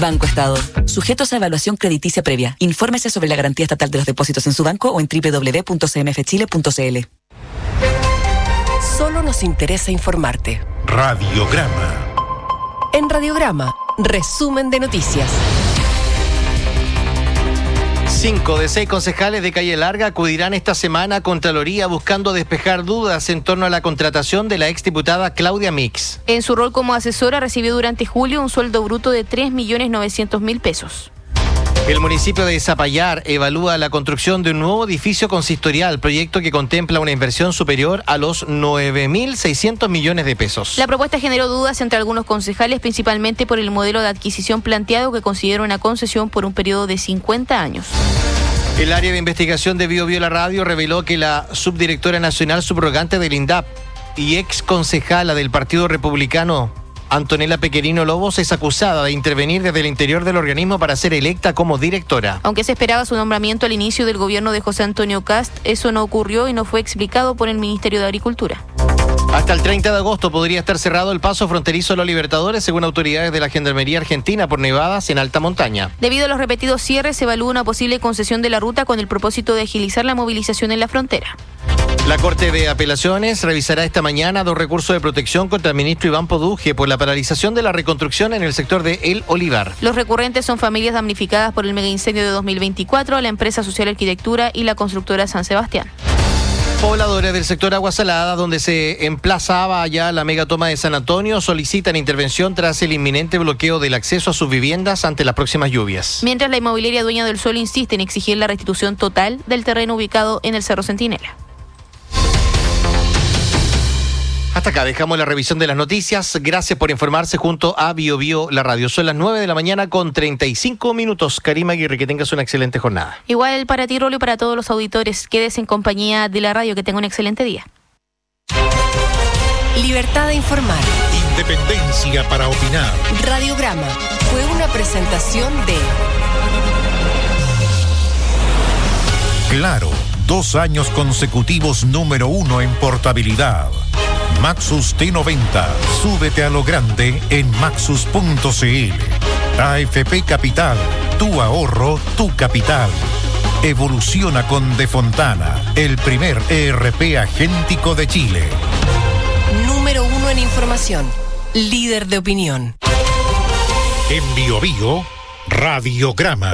Banco Estado. Sujetos a evaluación crediticia previa. Infórmese sobre la garantía estatal de los depósitos en su banco o en www.cmfchile.cl. Solo nos interesa informarte. Radiograma. En Radiograma, resumen de noticias. 5 de 6 concejales de Calle Larga acudirán esta semana a Contraloría buscando despejar dudas en torno a la contratación de la exdiputada Claudia Mix. En su rol como asesora recibió durante julio un sueldo bruto de 3.900.000 pesos. El municipio de Zapallar evalúa la construcción de un nuevo edificio consistorial, proyecto que contempla una inversión superior a los 9.600 millones de pesos. La propuesta generó dudas entre algunos concejales, principalmente por el modelo de adquisición planteado, que considera una concesión por un periodo de 50 años. El área de investigación de Bio La Radio reveló que la subdirectora nacional subrogante del INDAP y ex concejala del Partido Republicano, Antonella Pequerino Lobos, es acusada de intervenir desde el interior del organismo para ser electa como directora. Aunque se esperaba su nombramiento al inicio del gobierno de José Antonio Kast, eso no ocurrió y no fue explicado por el Ministerio de Agricultura. Hasta el 30 de agosto podría estar cerrado el paso fronterizo de los Libertadores, según autoridades de la Gendarmería Argentina, por nevadas en alta montaña. Debido a los repetidos cierres, se evalúa una posible concesión de la ruta con el propósito de agilizar la movilización en la frontera. La Corte de Apelaciones revisará esta mañana 2 recursos de protección contra el ministro Iván Poduje por la paralización de la reconstrucción en el sector de El Olivar. Los recurrentes son familias damnificadas por el megaincendio de 2024, la empresa Social Arquitectura y la constructora San Sebastián. Pobladores del sector Agua Salada, donde se emplazaba ya la megatoma de San Antonio, solicitan intervención tras el inminente bloqueo del acceso a sus viviendas ante las próximas lluvias. Mientras la inmobiliaria dueña del suelo insiste en exigir la restitución total del terreno ubicado en el Cerro Centinela. Hasta acá dejamos la revisión de las noticias. Gracias por informarse junto a Bio La Radio. Son las 9 de la mañana con 35 minutos. Karima Aguirre, que tengas una excelente jornada. Igual para ti, Rolo, y para todos los auditores. Quedes en compañía de la radio. Que tenga un excelente día. Libertad de informar. Independencia para opinar. Radiograma fue una presentación de Claro, 2 años consecutivos número 1 en portabilidad. Maxus T90, súbete a lo grande en maxus.cl. AFP Capital, tu ahorro, tu capital. Evoluciona con De Fontana, el primer ERP agéntico de Chile. Número 1 en información, líder de opinión. En Bio Radiograma.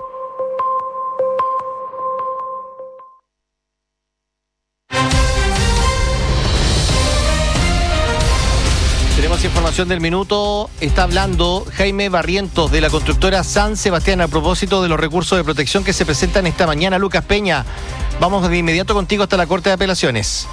Tenemos información del minuto. Está hablando Jaime Barrientos de la constructora San Sebastián a propósito de los recursos de protección que se presentan esta mañana. Lucas Peña, vamos de inmediato contigo hasta la Corte de Apelaciones.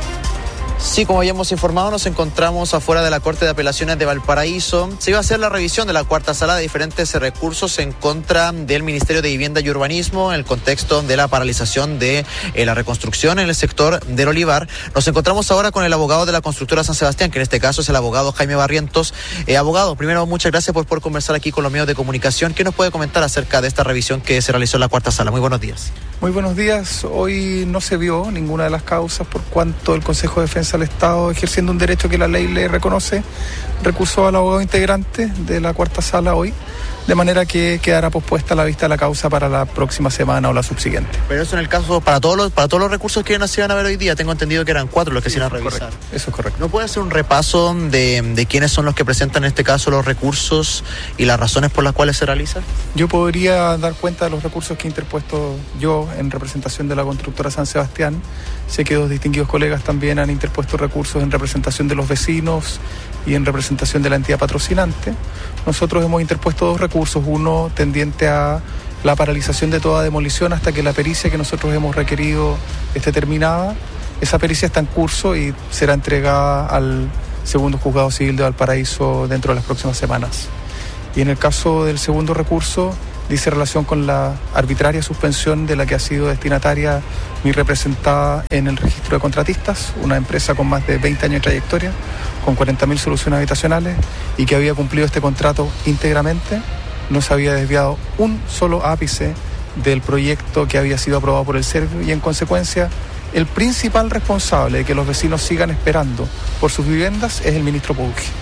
Sí, como ya hemos informado, nos encontramos afuera de la Corte de Apelaciones de Valparaíso. Se iba a hacer la revisión de la cuarta sala de diferentes recursos en contra del Ministerio de Vivienda y Urbanismo en el contexto de la paralización de la reconstrucción en el sector del Olivar. Nos encontramos ahora con el abogado de la constructora San Sebastián, que en este caso es el abogado Jaime Barrientos. Abogado, primero, muchas gracias por conversar aquí con los medios de comunicación. ¿Qué nos puede comentar acerca de esta revisión que se realizó en la cuarta sala? Muy buenos días. Muy buenos días. Hoy no se vio ninguna de las causas por cuanto el Consejo de Defensa del Estado, ejerciendo un derecho que la ley le reconoce, recusó al abogado integrante de la cuarta sala hoy, de manera que quedará pospuesta la vista de la causa para la próxima semana o la subsiguiente. Pero eso en el caso, para todos los recursos que se iban a ver hoy día, tengo entendido que eran 4 los que se iban a revisar. Correcto. Eso es correcto. ¿No puede hacer un repaso de quiénes son los que presentan en este caso los recursos y las razones por las cuales se realizan? Yo podría dar cuenta de los recursos que he interpuesto yo en representación de la constructora San Sebastián. Sé que 2 distinguidos colegas también han interpuesto recursos en representación de los vecinos y en representación de la entidad patrocinante. Nosotros hemos interpuesto 2 recursos, uno tendiente a la paralización de toda demolición hasta que la pericia que nosotros hemos requerido esté terminada. Esa pericia está en curso y será entregada al segundo juzgado civil de Valparaíso dentro de las próximas semanas. Y en el caso del segundo recurso, dice relación con la arbitraria suspensión de la que ha sido destinataria mi representada en el registro de contratistas, una empresa con más de 20 años de trayectoria, con 40.000 soluciones habitacionales y que había cumplido este contrato íntegramente, no se había desviado un solo ápice del proyecto que había sido aprobado por el Servio y en consecuencia el principal responsable de que los vecinos sigan esperando por sus viviendas es el ministro Poduje.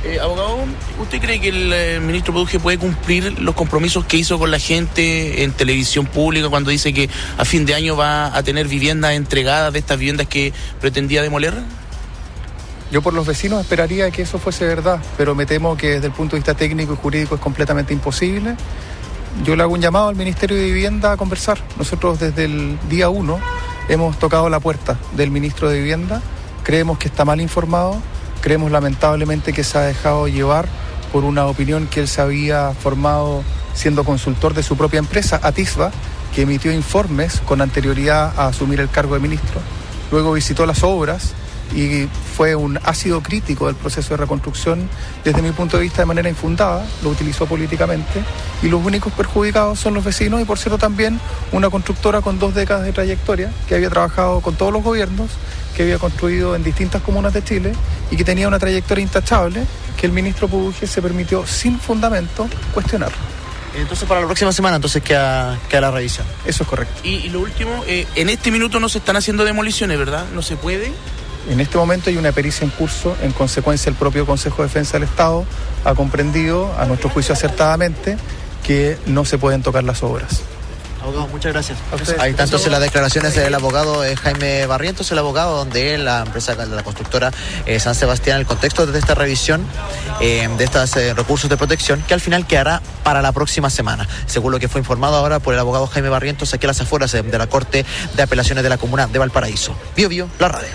Abogado, ¿usted cree que el ministro Produje puede cumplir los compromisos que hizo con la gente en televisión pública cuando dice que a fin de año va a tener viviendas entregadas de estas viviendas que pretendía demoler? Yo por los vecinos esperaría que eso fuese verdad, pero me temo que desde el punto de vista técnico y jurídico es completamente imposible. Yo le hago un llamado al Ministerio de Vivienda a conversar. Nosotros desde el día 1 hemos tocado la puerta del ministro de Vivienda, creemos que está mal informado, creemos lamentablemente que se ha dejado llevar por una opinión que él se había formado siendo consultor de su propia empresa, Atisba, que emitió informes con anterioridad a asumir el cargo de ministro. Luego visitó las obras y fue un ácido crítico del proceso de reconstrucción desde mi punto de vista de manera infundada, lo utilizó políticamente y los únicos perjudicados son los vecinos y por cierto también una constructora con 2 décadas de trayectoria que había trabajado con todos los gobiernos, que había construido en distintas comunas de Chile y que tenía una trayectoria intachable que el ministro Produje se permitió sin fundamento cuestionar. Entonces para la próxima semana entonces queda la revisión. Eso es correcto. Y lo último, en este minuto no se están haciendo demoliciones, ¿verdad? ¿No se puede? En este momento hay una pericia en curso, en consecuencia el propio Consejo de Defensa del Estado ha comprendido, a nuestro juicio acertadamente, que no se pueden tocar las obras. Abogado, muchas gracias. Ahí está entonces las declaraciones del abogado Jaime Barrientos, el abogado donde la empresa de la constructora San Sebastián, el contexto de esta revisión de estos recursos de protección que al final quedará para la próxima semana, según lo que fue informado ahora por el abogado Jaime Barrientos aquí a las afueras de la Corte de Apelaciones de la Comuna de Valparaíso. Bio Bio, la radio.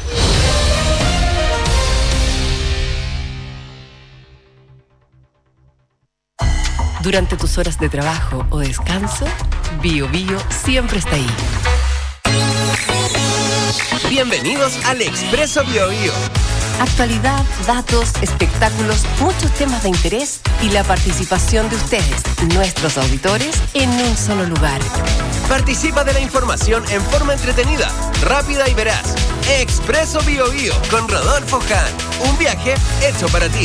Durante tus horas de trabajo o descanso, Bio Bio siempre está ahí. Bienvenidos al Expreso Bio Bio. Actualidad, datos, espectáculos, muchos temas de interés y la participación de ustedes, nuestros auditores, en un solo lugar. Participa de la información en forma entretenida, rápida y veraz. Expreso Bio Bio con Rodolfo Hahn. Un viaje hecho para ti.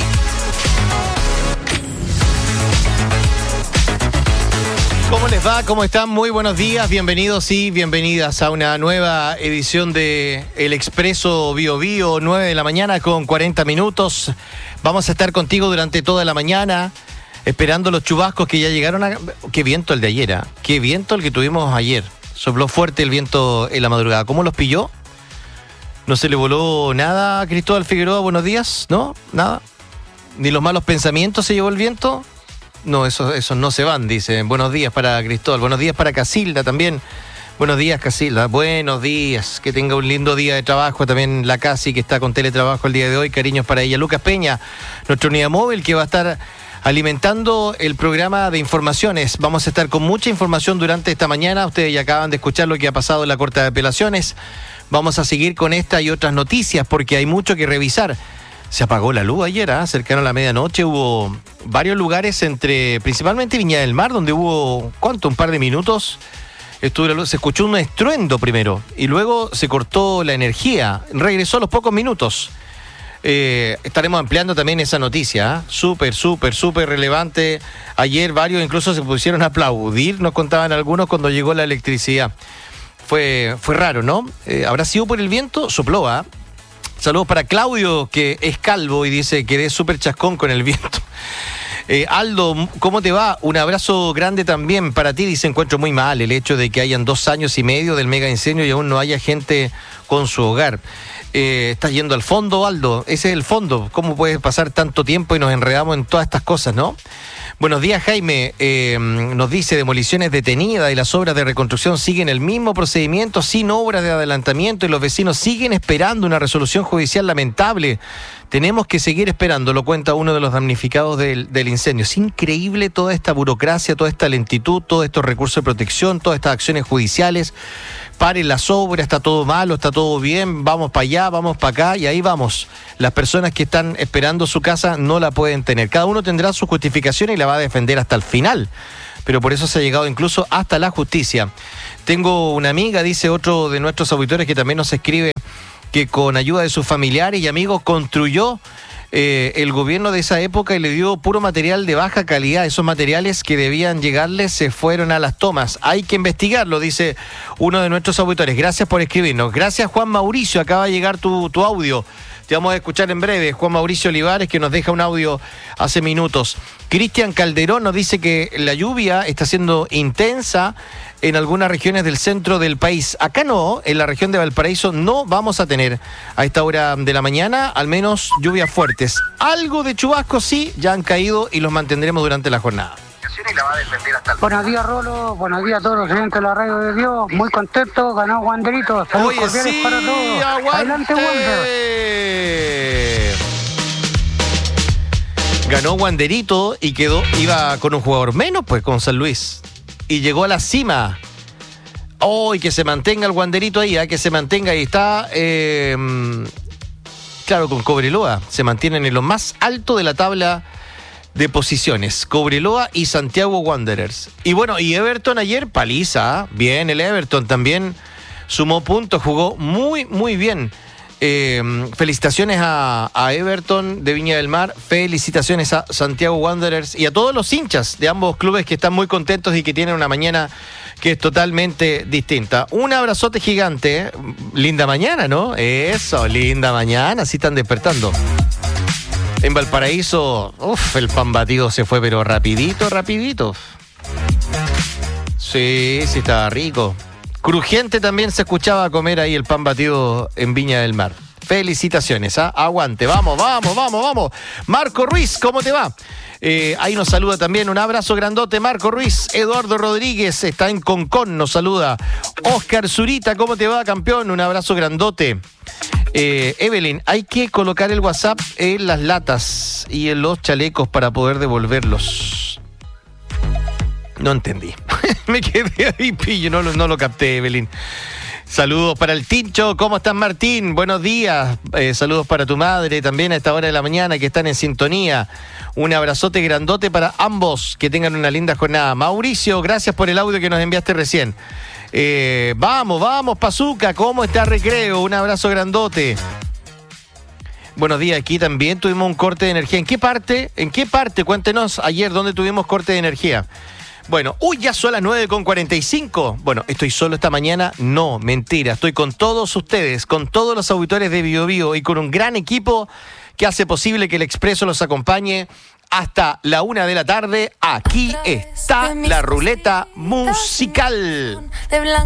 ¿Cómo les va? ¿Cómo están? Muy buenos días, bienvenidos y bienvenidas a una nueva edición de El Expreso Bio Bio, 9 de la mañana con 40 minutos. Vamos a estar contigo durante toda la mañana, esperando los chubascos que ya llegaron a... Qué viento el de ayer, ¿eh? Qué viento el que tuvimos ayer. Sopló fuerte el viento en la madrugada. ¿Cómo los pilló? ¿No se le voló nada a Cristóbal Figueroa? Buenos días, ¿no? Nada. ¿Ni los malos pensamientos se llevó el viento? No, esos no se van, dicen. Buenos días para Cristóbal, buenos días para Casilda también. Buenos días, Casilda, buenos días. Que tenga un lindo día de trabajo. También la Casi, que está con teletrabajo el día de hoy. Cariños para ella. Lucas Peña, nuestra unidad móvil, que va a estar alimentando el programa de informaciones. Vamos a estar con mucha información durante esta mañana. Ustedes ya acaban de escuchar lo que ha pasado en la Corte de Apelaciones. Vamos a seguir con esta y otras noticias porque hay mucho que revisar. Se apagó la luz ayer, cercano a la medianoche. Hubo varios lugares, principalmente Viña del Mar, donde hubo, un par de minutos. Estuvo la luz, se escuchó un estruendo primero y luego se cortó la energía. Regresó a los pocos minutos. Estaremos ampliando también esa noticia, súper relevante. Ayer varios incluso se pusieron a aplaudir, nos contaban algunos cuando llegó la electricidad. Fue raro, ¿no? ¿Habrá sido por el viento? Sopló, Saludos para Claudio, que es calvo y dice que quedé súper chascón con el viento. Aldo, ¿cómo te va? Un abrazo grande también para ti. Dice, encuentro muy mal el hecho de que hayan 2 años y medio del mega incendio y aún no haya gente con su hogar. Estás yendo al fondo, Aldo. Ese es el fondo. ¿Cómo puede pasar tanto tiempo y nos enredamos en todas estas cosas, no? Buenos días, Jaime. Nos dice, demoliciones detenidas y las obras de reconstrucción siguen el mismo procedimiento sin obras de adelantamiento y los vecinos siguen esperando una resolución judicial lamentable. Tenemos que seguir esperando, lo cuenta uno de los damnificados del incendio. Es increíble toda esta burocracia, toda esta lentitud, todos estos recursos de protección, todas estas acciones judiciales. Paren las obras, está todo malo, está todo bien, vamos para allá, vamos para acá y ahí vamos. Las personas que están esperando su casa no la pueden tener. Cada uno tendrá su justificación y la va a defender hasta el final. Pero por eso se ha llegado incluso hasta la justicia. Tengo una amiga, dice otro de nuestros auditores que también nos escribe, que con ayuda de sus familiares y amigos construyó el gobierno de esa época y le dio puro material de baja calidad. Esos materiales que debían llegarles se fueron a las tomas. Hay que investigarlo, dice uno de nuestros auditores. Gracias por escribirnos. Gracias, Juan Mauricio. Acaba de llegar tu audio. Te vamos a escuchar en breve. Juan Mauricio Olivares, que nos deja un audio hace minutos. Cristian Calderón nos dice que la lluvia está siendo intensa en algunas regiones del centro del país. Acá no, en la región de Valparaíso no vamos a tener a esta hora de la mañana, al menos lluvias fuertes. Algo de chubascos sí, ya han caído y los mantendremos durante la jornada. Buenos días, Rolo. Buenos días a todos los oyentes de la radio de Dios. Muy contento. Ganó Wanderito. Saludos cordiales para todos. Adelante, Wander. Ganó Wanderito y iba con un jugador menos, pues con San Luis. Y llegó a la cima. Y que se mantenga el Wanderito ahí, que se mantenga ahí. Está, claro, con Cobreloa. Se mantienen en lo más alto de la tabla de posiciones. Cobreloa y Santiago Wanderers. Y bueno, y Everton ayer, paliza. Bien, el Everton también sumó puntos, jugó muy, muy bien. Felicitaciones a Everton de Viña del Mar, felicitaciones a Santiago Wanderers y a todos los hinchas de ambos clubes que están muy contentos y que tienen una mañana que es totalmente distinta. Un abrazote gigante, linda mañana, ¿no? Eso, linda mañana, así están despertando. En Valparaíso, el pan batido se fue, pero rapidito. Sí, estaba rico. Crujiente también se escuchaba comer ahí el pan batido en Viña del Mar. Felicitaciones, aguante, vamos. Marco Ruiz, ¿cómo te va? Ahí nos saluda también, un abrazo grandote, Marco Ruiz. Eduardo Rodríguez está en Concón, nos saluda. Oscar Zurita, ¿cómo te va, campeón? Un abrazo grandote. Evelyn, hay que colocar el WhatsApp en las latas y en los chalecos para poder devolverlos. No entendí. Me quedé ahí, pillo, no lo capté, Evelyn. Saludos para el Tincho. ¿Cómo estás, Martín? Buenos días. Saludos para tu madre también a esta hora de la mañana que están en sintonía. Un abrazote grandote para ambos. Que tengan una linda jornada. Mauricio, gracias por el audio que nos enviaste recién. Vamos, Pazuca. ¿Cómo está Recreo? Un abrazo grandote. Buenos días, aquí también tuvimos un corte de energía. ¿En qué parte? Cuéntenos ayer dónde tuvimos corte de energía. Bueno, ya son las 9:45. Bueno, ¿estoy solo esta mañana? No, mentira. Estoy con todos ustedes, con todos los auditores de Bio Bio y con un gran equipo que hace posible que el Expreso los acompañe hasta la 1 de la tarde. Aquí está la ruleta musical.